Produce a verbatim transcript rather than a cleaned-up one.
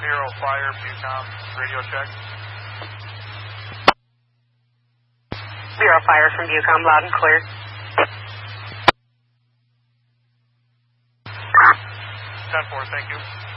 Zero Fire, Bucom, radio check. Zero Fire from Bucom, loud and clear. ten four, thank you.